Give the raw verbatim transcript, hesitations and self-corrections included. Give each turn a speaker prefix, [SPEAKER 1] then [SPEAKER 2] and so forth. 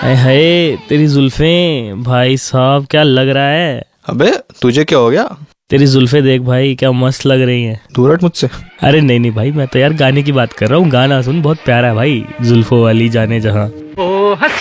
[SPEAKER 1] हाय हाय तेरी जुल्फें भाई साहब, क्या लग रहा है।
[SPEAKER 2] अबे तुझे क्या हो गया?
[SPEAKER 1] तेरी जुल्फें देख भाई, क्या मस्त लग रही हैं।
[SPEAKER 2] दूर हट मुझसे।
[SPEAKER 1] अरे नहीं नहीं भाई, मैं तो यार गाने की बात कर रहा हूँ। गाना सुन, बहुत प्यारा है भाई, जुल्फों वाली जाने जहाँ।